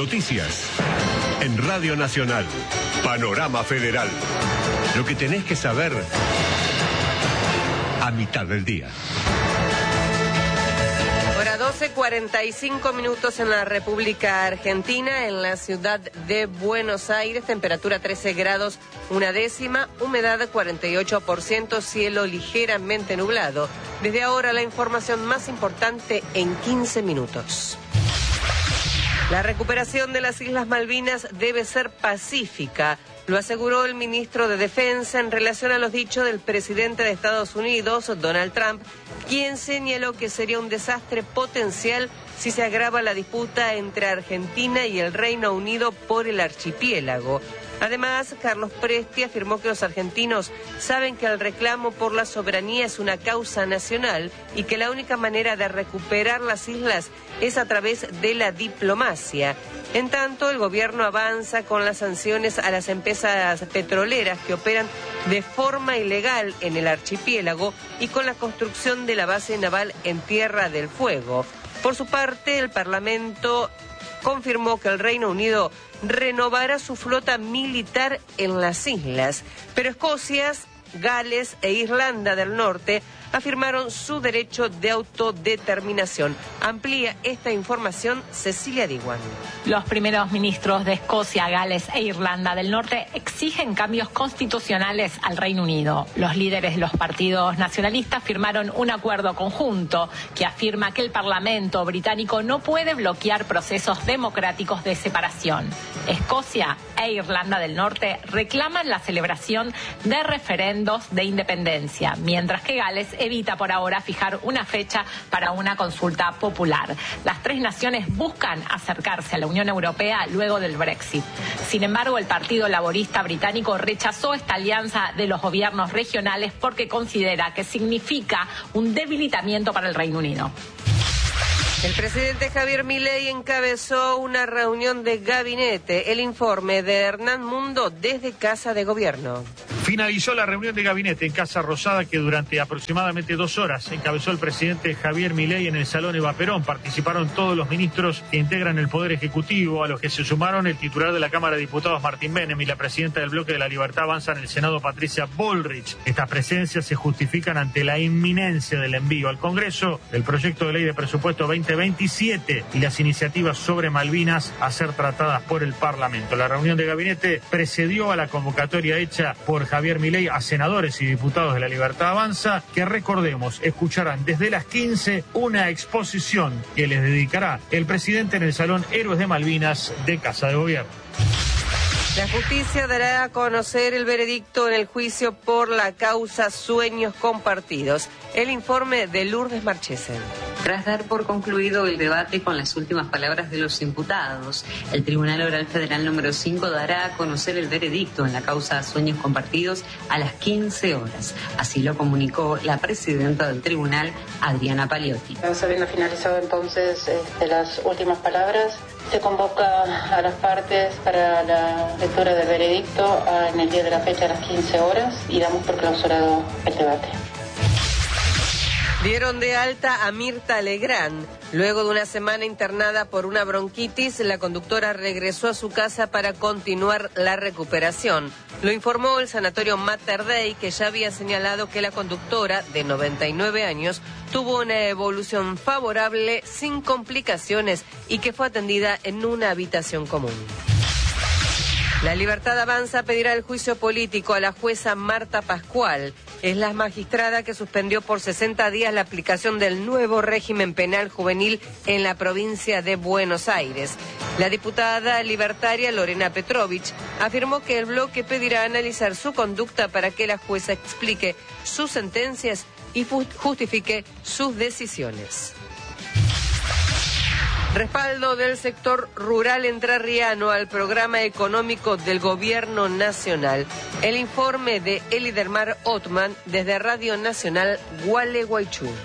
Noticias. En Radio Nacional. Panorama Federal. Lo que tenés que saber a mitad del día. Hora 12:45 en la República Argentina, en la ciudad de Buenos Aires, temperatura 13 grados, una décima, humedad 48%, cielo ligeramente nublado. Desde ahora la información más importante en 15 minutos. La recuperación de las Islas Malvinas debe ser pacífica, lo aseguró el ministro de Defensa en relación a los dichos del presidente de Estados Unidos, Donald Trump, quien señaló que sería un desastre potencial si se agrava la disputa entre Argentina y el Reino Unido por el archipiélago. Además, Carlos Presti afirmó que los argentinos saben que el reclamo por la soberanía es una causa nacional y que la única manera de recuperar las islas es a través de la diplomacia. En tanto, el gobierno avanza con las sanciones a las empresas petroleras que operan de forma ilegal en el archipiélago y con la construcción de la base naval en Tierra del Fuego. Por su parte, el Parlamento confirmó que el Reino Unido renovará su flota militar en las islas, pero Escocia, Gales e Irlanda del Norte afirmaron su derecho de autodeterminación. Amplía esta información Cecilia Diwan. Los primeros ministros de Escocia, Gales e Irlanda del Norte exigen cambios constitucionales al Reino Unido. Los líderes de los partidos nacionalistas firmaron un acuerdo conjunto que afirma que el Parlamento británico no puede bloquear procesos democráticos de separación. Escocia e Irlanda del Norte reclaman la celebración de referendos de independencia, mientras que Gales evita por ahora fijar una fecha para una consulta popular. Las tres naciones buscan acercarse a la Unión Europea luego del Brexit. Sin embargo, el Partido Laborista británico rechazó esta alianza de los gobiernos regionales porque considera que significa un debilitamiento para el Reino Unido. El presidente Javier Milei encabezó una reunión de gabinete. El informe de Hernán Mundo desde Casa de Gobierno. Finalizó la reunión de gabinete en Casa Rosada que durante aproximadamente 2 horas encabezó el presidente Javier Milei en el Salón Eva Perón. Participaron todos los ministros que integran el Poder Ejecutivo, a los que se sumaron el titular de la Cámara de Diputados Martín Menem y la presidenta del Bloque de la Libertad Avanza en el Senado Patricia Bullrich. Estas presencias se justifican ante la inminencia del envío al Congreso del proyecto de ley de presupuesto 2027 y las iniciativas sobre Malvinas a ser tratadas por el Parlamento. La reunión de gabinete precedió a la convocatoria hecha por Javier Milei a senadores y diputados de la Libertad Avanza, que recordemos, escucharán desde las 15 una exposición que les dedicará el presidente en el Salón Héroes de Malvinas de Casa de Gobierno. La justicia dará a conocer el veredicto en el juicio por la causa Sueños Compartidos. El informe de Lourdes Marchesen. Tras dar por concluido el debate con las últimas palabras de los imputados, el Tribunal Oral Federal número 5 dará a conocer el veredicto en la causa Sueños Compartidos a las 15 horas. Así lo comunicó la presidenta del tribunal, Adriana Paliotti. Habiendo finalizado entonces las últimas palabras, se convoca a las partes para la lectura del veredicto en el día de la fecha a las 15 horas y damos por clausurado el debate. Dieron de alta a Mirta Legrand. Luego de una semana internada por una bronquitis, la conductora regresó a su casa para continuar la recuperación. Lo informó el sanatorio Mater Dei, que ya había señalado que la conductora, de 99 años, tuvo una evolución favorable, sin complicaciones, y que fue atendida en una habitación común. La Libertad Avanza pedirá el juicio político a la jueza Marta Pascual. Es la magistrada que suspendió por 60 días la aplicación del nuevo régimen penal juvenil en la provincia de Buenos Aires. La diputada libertaria Lorena Petrovich afirmó que el bloque pedirá analizar su conducta para que la jueza explique sus sentencias y justifique sus decisiones. Respaldo del sector rural entrerriano al programa económico del Gobierno Nacional. El informe de Elidermar Ottman desde Radio Nacional Gualeguaychú.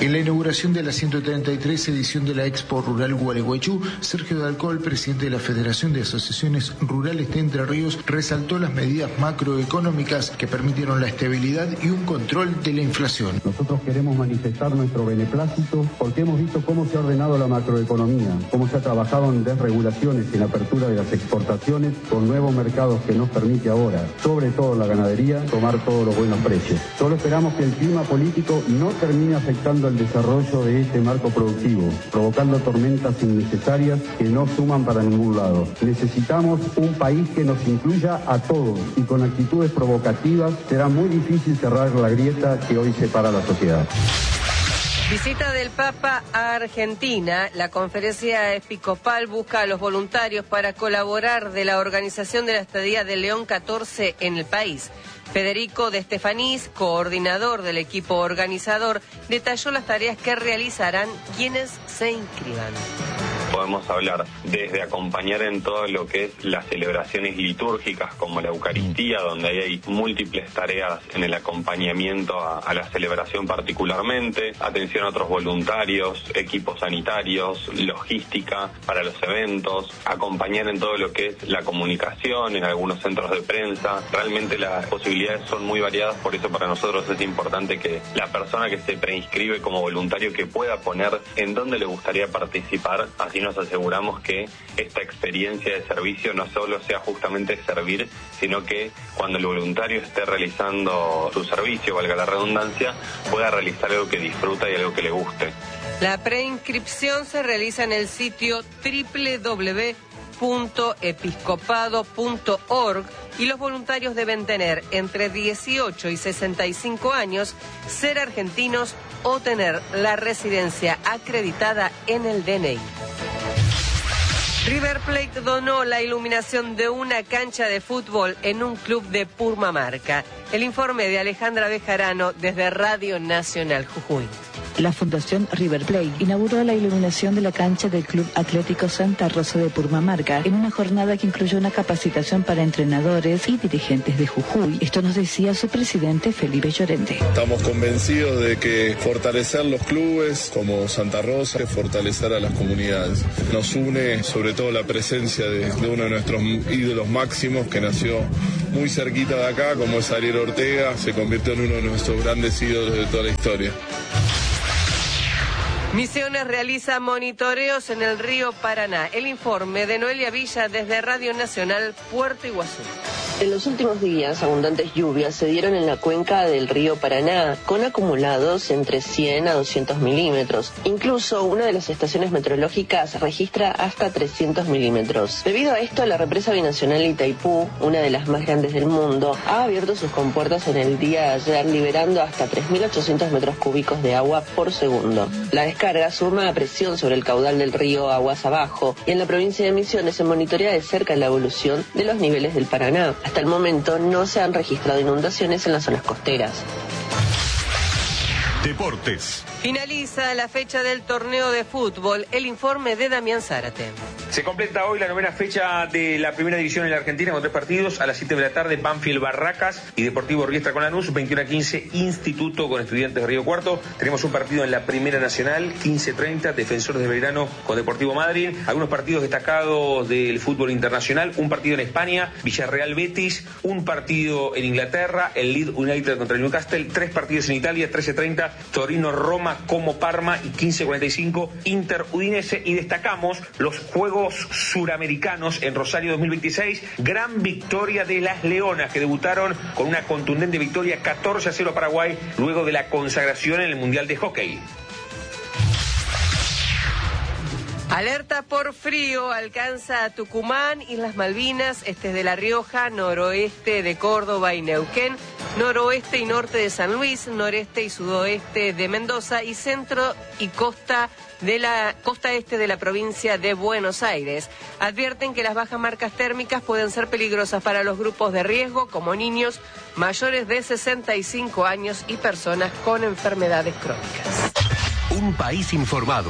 En la inauguración de la 133 edición de la Expo Rural Gualeguaychú, Sergio Dalcol, presidente de la Federación de Asociaciones Rurales de Entre Ríos, resaltó las medidas macroeconómicas que permitieron la estabilidad y un control de la inflación. Nosotros queremos manifestar nuestro beneplácito porque hemos visto cómo se ha ordenado la macroeconomía, cómo se ha trabajado en desregulaciones y en la apertura de las exportaciones con nuevos mercados que nos permite ahora, sobre todo la ganadería, tomar todos los buenos precios. Solo esperamos que el clima político no termine afectando el desarrollo de este marco productivo, provocando tormentas innecesarias que no suman para ningún lado. Necesitamos un país que nos incluya a todos y con actitudes provocativas será muy difícil cerrar la grieta que hoy separa a la sociedad. Visita del Papa a Argentina. La conferencia episcopal busca a los voluntarios para colaborar de la organización de la estadía de León XIV en el país. Federico de Estefanís, coordinador del equipo organizador, detalló las tareas que realizarán quienes se inscriban. Podemos hablar desde acompañar en todo lo que es las celebraciones litúrgicas como la Eucaristía, donde hay múltiples tareas en el acompañamiento a la celebración particularmente, atención a otros voluntarios, equipos sanitarios, logística para los eventos, acompañar en todo lo que es la comunicación en algunos centros de prensa. Realmente las posibilidades son muy variadas, por eso para nosotros es importante que la persona que se preinscribe como voluntario que pueda poner en dónde le gustaría participar, así nos aseguramos que esta experiencia de servicio no solo sea justamente servir, sino que cuando el voluntario esté realizando su servicio, valga la redundancia, pueda realizar algo que disfruta y algo que le guste. La preinscripción se realiza en el sitio www.episcopado.org y los voluntarios deben tener entre 18 y 65 años, ser argentinos o tener la residencia acreditada en el DNI. River Plate donó la iluminación de una cancha de fútbol en un club de Purmamarca. El informe de Alejandra Bejarano desde Radio Nacional Jujuy. La Fundación River Plate inauguró la iluminación de la cancha del Club Atlético Santa Rosa de Purmamarca en una jornada que incluyó una capacitación para entrenadores y dirigentes de Jujuy. Esto nos decía su presidente Felipe Llorente. Estamos convencidos de que fortalecer los clubes como Santa Rosa es fortalecer a las comunidades. Nos une sobre todo la presencia de uno de nuestros ídolos máximos que nació muy cerquita de acá, como es Ariel Ortega, se convirtió en uno de nuestros grandes ídolos de toda la historia. Misiones realiza monitoreos en el río Paraná. El informe de Noelia Villa desde Radio Nacional Puerto Iguazú. En los últimos días, abundantes lluvias se dieron en la cuenca del río Paraná, con acumulados entre 100 a 200 milímetros. Incluso una de las estaciones meteorológicas registra hasta 300 milímetros. Debido a esto, la represa binacional Itaipú, una de las más grandes del mundo, ha abierto sus compuertas en el día de ayer, liberando hasta 3.800 metros cúbicos de agua por segundo. La descarga suma presión sobre el caudal del río aguas abajo, y en la provincia de Misiones se monitorea de cerca la evolución de los niveles del Paraná. Hasta el momento no se han registrado inundaciones en las zonas costeras. Deportes. Finaliza la fecha del torneo de fútbol. El informe de Damián Zárate. Se completa hoy la novena fecha de la primera división en la Argentina con 3 partidos. A las 7 de la tarde, Banfield Barracas y Deportivo Riestra con Lanús. 21:15, Instituto con Estudiantes de Río Cuarto. Tenemos un partido en la Primera Nacional, 15:30, Defensores de Belgrano con Deportivo Madrid. Algunos partidos destacados del fútbol internacional. Un partido en España, Villarreal Betis. Un partido en Inglaterra, el Leeds United contra el Newcastle. 3 partidos en Italia, 13:30, Torino Roma como Parma y 15:45, Inter Udinese. Y destacamos los Juegos Suramericanos en Rosario 2026, gran victoria de las Leonas que debutaron con una contundente victoria 14-0 a Paraguay luego de la consagración en el Mundial de Hockey. Alerta por frío alcanza a Tucumán, Islas Malvinas, este de La Rioja, noroeste de Córdoba y Neuquén, noroeste y norte de San Luis, noreste y sudoeste de Mendoza y centro y costa este de la provincia de Buenos Aires. Advierten que las bajas marcas térmicas pueden ser peligrosas para los grupos de riesgo como niños mayores de 65 años y personas con enfermedades crónicas. Un país informado.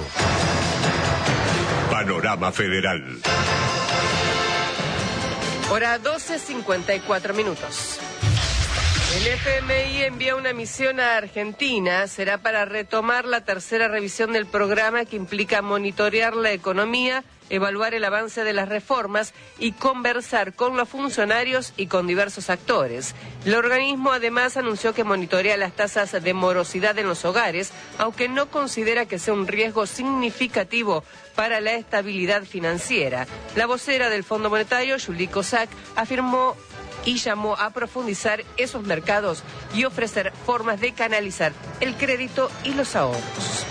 Panorama Federal. Hora 12:54 minutos. El FMI envía una misión a Argentina. Será para retomar la tercera revisión del programa que implica monitorear la economía, evaluar el avance de las reformas y conversar con los funcionarios y con diversos actores. El organismo además anunció que monitorea las tasas de morosidad en los hogares, aunque no considera que sea un riesgo significativo para la estabilidad financiera. La vocera del Fondo Monetario, Julie Cossack, afirmó y llamó a profundizar esos mercados y ofrecer formas de canalizar el crédito y los ahorros.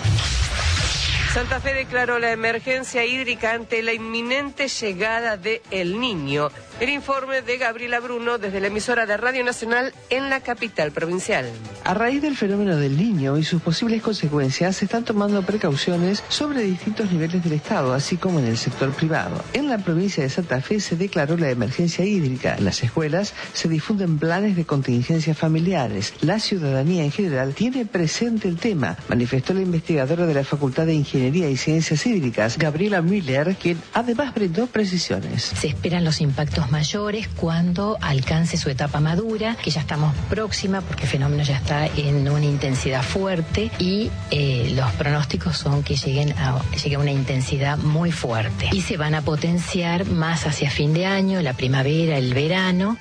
Santa Fe declaró la emergencia hídrica ante la inminente llegada de El Niño. El informe de Gabriela Bruno desde la emisora de Radio Nacional en la capital provincial. A raíz del fenómeno del Niño y sus posibles consecuencias, se están tomando precauciones sobre distintos niveles del Estado, así como en el sector privado. En la provincia de Santa Fe se declaró la emergencia hídrica. En las escuelas se difunden planes de contingencias familiares. La ciudadanía en general tiene presente el tema, manifestó la investigadora de la Facultad de Ingeniería y Ciencias Hídricas, Gabriela Müller, quien además brindó precisiones. Se esperan los impactos mayores cuando alcance su etapa madura, que ya estamos próxima porque el fenómeno ya está en una intensidad fuerte y los pronósticos son que llegue a una intensidad muy fuerte y se van a potenciar más hacia fin de año, la primavera, el verano.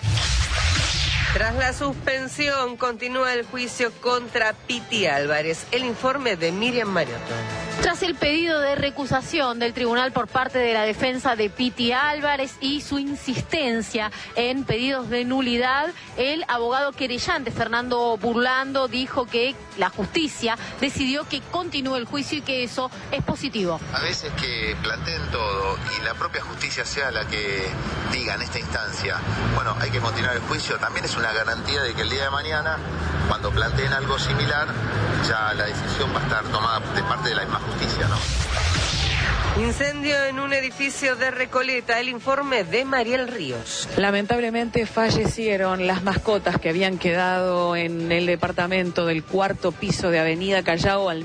Tras la suspensión, continúa el juicio contra Piti Álvarez. El informe de Miriam Mariotto. Tras el pedido de recusación del tribunal por parte de la defensa de Piti Álvarez y su insistencia en pedidos de nulidad, el abogado querellante Fernando Burlando dijo que la justicia decidió que continúe el juicio y que eso es positivo. A veces que planteen todo y la propia justicia sea la que diga en esta instancia, bueno, hay que continuar el juicio, también es una garantía de que el día de mañana, cuando planteen algo similar, ya la decisión va a estar tomada de parte de la misma justicia, ¿no? Incendio en un edificio de Recoleta. El informe de Mariel Ríos. Lamentablemente fallecieron las mascotas que habían quedado en el departamento del cuarto piso de Avenida Callao al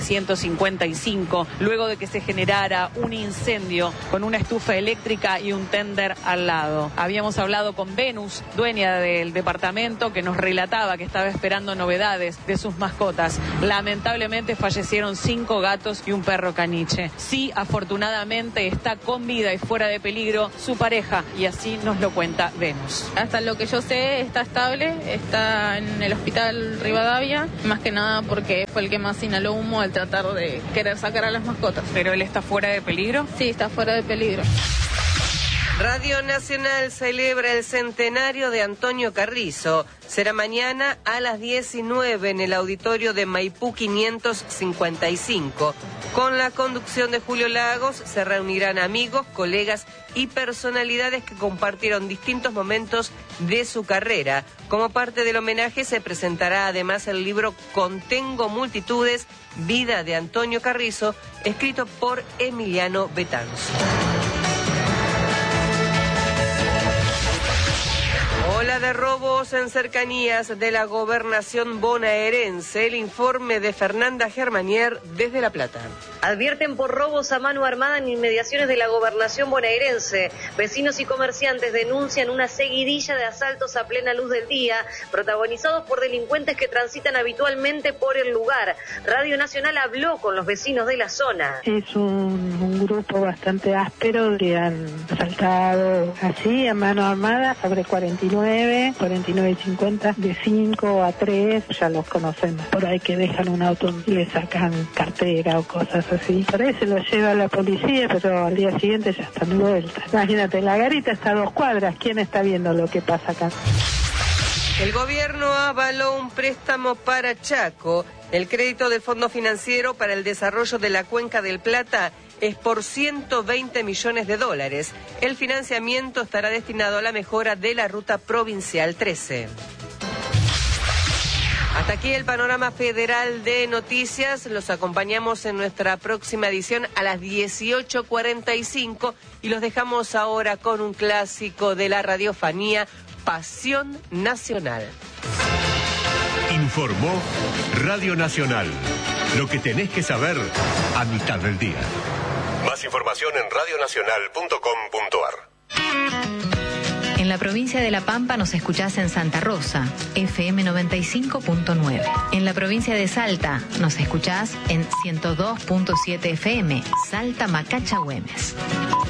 1755, luego de que se generara un incendio con una estufa eléctrica y un tender al lado. Habíamos hablado con Venus, dueña del departamento, que nos relataba que estaba esperando novedades de sus mascotas. Lamentablemente fallecieron 5 gatos y un perro caniche. Sí, afortunadamente está con vida y fuera de peligro su pareja, y así nos lo cuenta Venus. Hasta lo que yo sé está estable, está en el hospital Rivadavia, más que nada porque fue el que más inhaló humo al tratar de querer sacar a las mascotas. ¿Pero él está fuera de peligro? Sí, está fuera de peligro. Radio Nacional celebra el centenario de Antonio Carrizo. Será mañana a las 19 en el auditorio de Maipú 555. Con la conducción de Julio Lagos se reunirán amigos, colegas y personalidades que compartieron distintos momentos de su carrera. Como parte del homenaje se presentará además el libro Contengo Multitudes, Vida de Antonio Carrizo, escrito por Emiliano Betanzo. Ola de robos en cercanías de la gobernación bonaerense. El informe de Fernanda Germanier desde La Plata. Advierten por robos a mano armada en inmediaciones de la gobernación bonaerense. Vecinos y comerciantes denuncian una seguidilla de asaltos a plena luz del día, protagonizados por delincuentes que transitan habitualmente por el lugar. Radio Nacional habló con los vecinos de la zona. Es un grupo bastante áspero que han asaltado así a mano armada sobre 49 y 50, de 5 a 3, ya los conocemos. Por ahí que dejan un auto y le sacan cartera o cosas así. Por ahí se lo lleva la policía, pero al día siguiente ya están de vuelta. Imagínate, la garita está a 2 cuadras. ¿Quién está viendo lo que pasa acá? El gobierno avaló un préstamo para Chaco. El crédito del Fondo Financiero para el Desarrollo de la Cuenca del Plata es por 120 millones de dólares. El financiamiento estará destinado a la mejora de la ruta provincial 13. Hasta aquí el panorama federal de noticias. Los acompañamos en nuestra próxima edición a las 18:45 y los dejamos ahora con un clásico de la radiofonía, Pasión Nacional. Informó Radio Nacional. Lo que tenés que saber a mitad del día. Más información en radionacional.com.ar. En la provincia de La Pampa nos escuchás en Santa Rosa, FM 95.9. En la provincia de Salta nos escuchás en 102.7 FM, Salta Macacha Güemes.